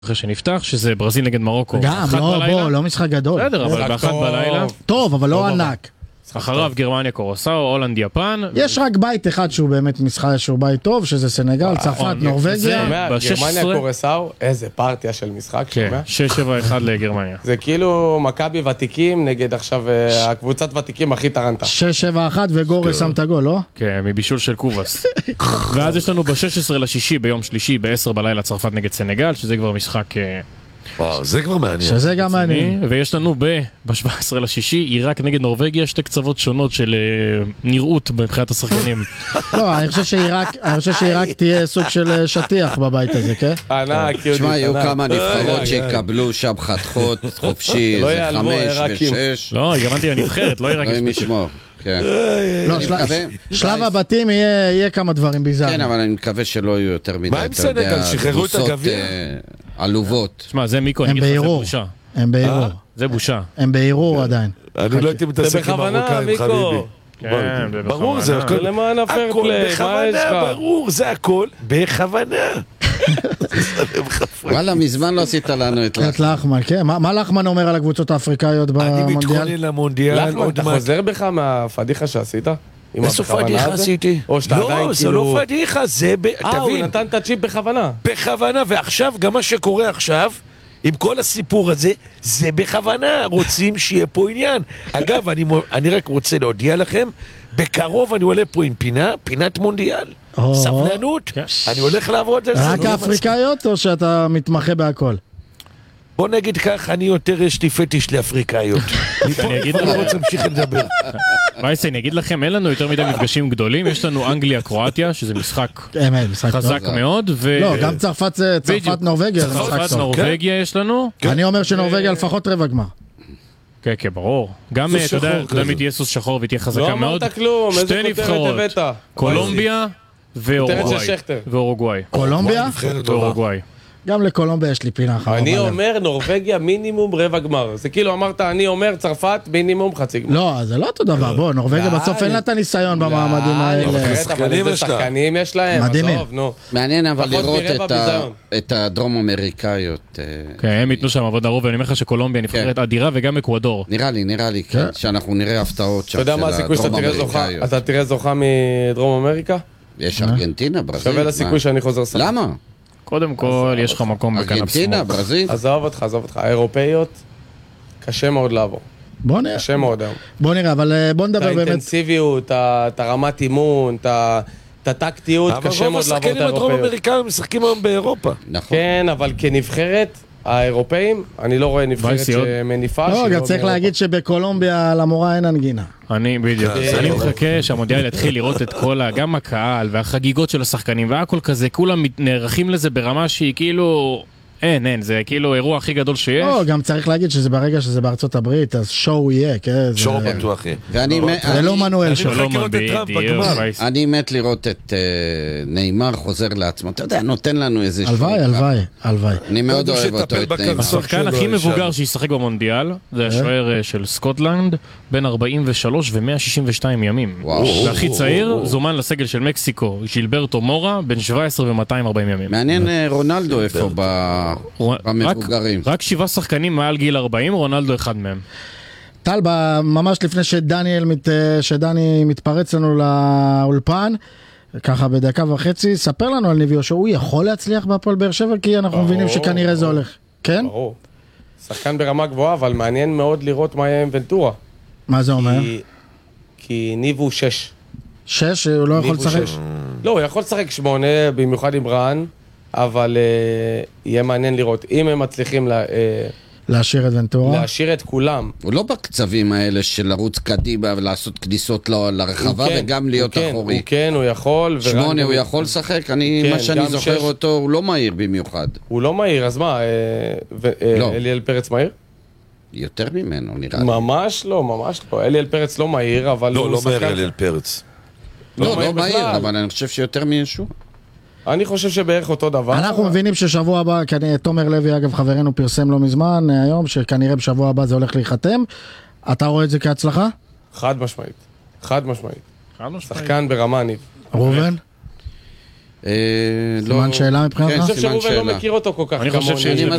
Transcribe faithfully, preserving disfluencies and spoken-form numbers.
אחרי שנפתח, שזה ברזיל נגד מרוקו. גם, לא, בוא, לא משחק גדול. בסדר, אבל באחת בלילה. טוב, אבל לא ענק. אחריו גרמניה קורוסאו, הולנד יפן. יש רק בית אחד שהוא באמת משחק שהוא בית טוב, שזה סנגל, צרפת, נורווגיה. גרמניה קורוסאו, איזה פרטיה של משחק, שומע? שש שבע אחד לגרמניה. זה כאילו מכבי ותיקים נגד עכשיו הקבוצת ותיקים הכי טרנטה. שש שבע אחת וגורס שם את הגול, לא? כן, מבישול של קובס. ואז יש לנו ב-שש עשרה לשישי ביום שלישי ב-עשר בלילה צרפת נגד סנגל, שזה כבר משחק... וואו, זה כבר מעניין. שזה גם מעניין. ויש לנו ב-שבע עשרה לשישי עיראק נגד נורווגיה, שתי קצוות שונות של נראות מבחינת השחקנים. לא, אני חושב שעיראק, אני חושב שעיראק תהיה סוג של שטיח בבית הזה, כן? ענק, יהודי. תשמע, יהיו כמה נבחרות שיקבלו שם חתכות חופשי, זה חמש ושש. לא, גמנתי הנבחרת, לא עיראק. לא עם משמור. לא, שלב הבתים יהיה כמה דברים ביזר. כן, אבל אני מקווה שלא יהיו יותר מדי, מה עם סנגל? שחררו את הגביע? עלובות. תשמע, זה מיקו, אני אגיד לך, זה בושה. הם בעירור. זה בושה. הם בעירור עדיין. אני לא הייתי מתעסק עם מרוקאים, חביבי. כן, ברור, זה הכל. למען הפייר פליי, מה יש לך? ברור, זה הכל בכוונה. וואלה, מזמן לא עשית לנו את את לחמן, כן. מה לחמן אומר על הקבוצות האפריקאיות במונדיאל? אני מתכונן למונדיאל. לחמן, אתה חוזר בך מהפדיחה שעשית? איזו פדיחה עשיתי? לא, זה לא פדיחה, זה... אה, הוא נתן את הצ'יפ בכוונה. בכוונה, ועכשיו, גם מה שקורה עכשיו, עם כל הסיפור הזה, זה בכוונה, רוצים שיהיה פה עניין. אגב, אני, אני רק רוצה להודיע לכם, בקרוב אני עולה פה עם פינה, פינת מונדיאל. סבלנות, אני הולך לעבוד על זה. רק האפריקאיות או שאתה מתמחה בהכל? בוא נגיד כך, אני יותר יש לי פטיש לאפריקאיות. אני רוצה להמשיך לדבר. וייסי, אני אגיד לכם, אין לנו יותר מדי מפגשים גדולים, יש לנו אנגליה-קרואטיה, שזה משחק חזק מאוד. לא, גם צרפת נורווגיה. צרפת נורווגיה יש לנו. אני אומר שנורווגיה לפחות רבע גמר. כן, כן, ברור. גם, אתה יודע, גם תהיה סוס שחור ותהיה חזקה מאוד. לא אמרת כלום, שתי נבחרות, קולומביה ואורוגוואי. קולומביה? ואורוגוואי. גם לקולומביה יש לי פינה אחת. אני אומר נורווגיה מינימום רבע גמר. זה כאילו אמרת, אני אומר צרפת מינימום חצי גמר. לא, זה לא אותו דבר. בוא, נורווגיה בסוף אין לה את הניסיון במעמדים האלה. אבל איזה שחקנים יש להם. מדהימים. מעניין אבל לראות את הדרום אמריקאיות. כן, הם ייתנו שם עבודה רוב, ואני אומר לך שקולומביה נבחרת אדירה וגם אקוודור. נראה לי, נראה לי, שאנחנו נראה הפתעות אתה יודע מה הסיכוי שאתה תראה זוכה מדרום אמריקה? יש ארגנטינה, ברזיל. שווה לסיכוי שאני חוזר סך. למה? קודם כל, יש לך מקום בכנף סמוך. ארגנטינה, ברזיל. עזוב אותך, עזוב אותך. האירופאיות, קשה מאוד לעבור. בוא נראה. קשה מאוד היום. בוא נראה, אבל בוא נדבר באמת. את האינטנסיביות, את הרמת אימון, את הטקטיות, קשה מאוד לעבור את האירופאיות. אבל רוב השחקנים הדרום אמריקאים משחקים היום באירופה. נכון. כן, אבל כנבחרת, האירופאים, אני לא רואה נבחרת שמניפה. לא, גם צריך להגיד שבקולומביה למורה אין הנגינה. אני בדיוק, אני מחכה שהמונדיאל יתחיל לראות את כל, גם הקהל והחגיגות של השחקנים והכל כזה, כולם נערכים לזה ברמה שהיא כאילו, אין, אין, זה כאילו אירוע הכי גדול שיש. לא, גם צריך להגיד שזה ברגע שזה בארצות הברית, אז שואו יהיה, כן? שואו בטוח יהיה. זה לא מנואל שואו. אני מת לראות את ניימר חוזר לעצמו, אתה יודע, נותן לנו איזה שואו. הלוואי, הלוואי, הלוואי. אני מאוד אוהב אותו, את ניימר. השחקן הכי מבוגר שישחק במונדיאל, זה השוער של סקוטלנד, בין ארבעים ושלוש ו-מאה שישים ושתיים ימים. והכי צעיר, זומן לסגל של מקסיקו, ז'ילברטו מורה, בין שבע עשרה ו-מאתיים וארבעים ימים. מעניין רונלדו איפה במבוגרים. רק שבעה שחקנים מעל גיל ארבעים, רונלדו אחד מהם. טל, ממש לפני שדניאל, שדני מתפרץ לנו לאולפן, ככה בדקה וחצי, ספר לנו על ניב יהושע, הוא יכול להצליח בהפועל באר שבע, כי אנחנו מבינים שכנראה זה הולך. כן? ברור. שחקן ברמה גבוהה, אבל מעניין מאוד לראות מה יהיה עם ונטורה. מה זה אומר? כי ניב הוא שש. שש? הוא לא יכול לשחק? לא, הוא יכול לשחק שמונה, במיוחד עם רן, אבל יהיה מעניין לראות. אם הם מצליחים להשאיר את ונטורה? להשאיר את כולם. הוא לא בקצבים האלה של לרוץ קדימה ולעשות כניסות לרחבה וגם להיות אחורי. הוא כן, הוא יכול. שמונה הוא יכול לשחק? מה שאני זוכר אותו, הוא לא מהיר במיוחד. הוא לא מהיר, אז מה? אליאל פרץ מהיר? יותר ממנו, נראה לי. ממש לא, ממש לא. אליאל פרץ לא מהיר, אבל... לא, לא מהיר אליאל פרץ. לא, לא מהיר, אבל אני חושב שיותר מישהו. אני חושב שבערך אותו דבר. אנחנו מבינים ששבוע הבא, תומר לוי, אגב, חברנו פרסם לא מזמן, היום, שכנראה בשבוע הבא זה הולך להיחתם. אתה רואה את זה כהצלחה? חד משמעית. חד משמעית. חד משמעית. שחקן ברמה ניב. רובן? סימן שאלה מבחינתך? אני חושב שראובן לא מכיר אותו כל כך. אני חושב שיש